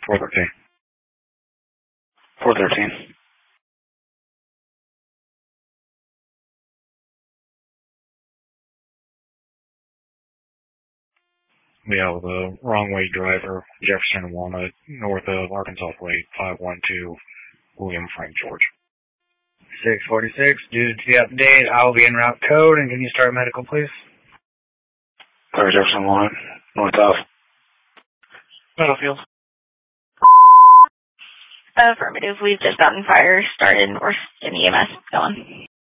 413. 413. We have the wrong way driver, Jefferson Walnut, north of Arkansas Plate, 512, William Frank George. 646, due to the update, I'll be en route code, and can you start medical, please? Clear Jefferson Walnut, north of. Battlefield. Affirmative. We've just gotten fire started. We're getting EMS going.